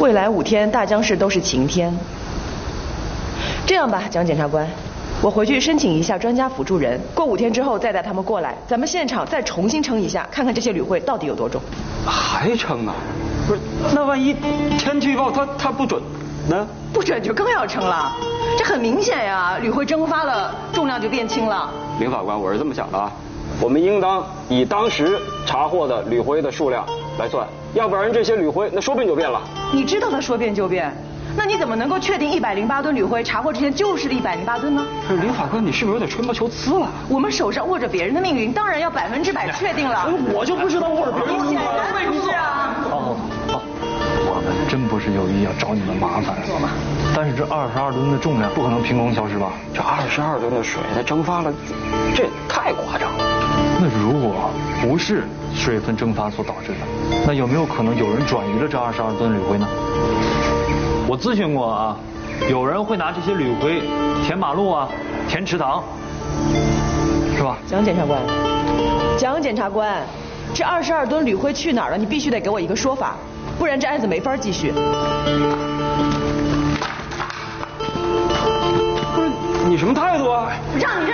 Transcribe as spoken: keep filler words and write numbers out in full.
未来五天大江市都是晴天。这样吧，蒋检察官，我回去申请一下专家辅助人，过五天之后再带他们过来，咱们现场再重新称一下，看看这些铝灰到底有多重。 还称啊？不是，那万一天气预报它它不准呢？ 不准就更要称了，这很明显呀，铝灰蒸发了，重量就变轻了。 林法官，我是这么想的啊，我们应当以当时查获的铝灰的数量来算，要不然这些铝灰那说变就变了。 你知道它说变就变，那你怎么能够确定一百零八吨铝灰查获之前就是一百零八吨呢？ 不是，林法官，你是不是有点吹毛求疵了？ 我们手上握着别人的命运，当然要百分之百确定了。 我就不知道握着别人的命运。 显然不是啊。 好好好，我们真不是有意要找你们麻烦。 做嘛？ 但是这二十二吨的重量不可能凭空消失吧？ 这二十二吨的水，它蒸发了，这也太夸张了。 那如果不是水分蒸发所导致的，那有没有可能有人转移了这二十二吨铝灰呢？我咨询过啊，有人会拿这些铝灰填马路啊，填池塘，是吧？ 蒋检察官，蒋检察官，这二十二吨铝灰去哪儿了？你必须得给我一个说法，不然这案子没法继续。 不是，你什么态度啊？ 让你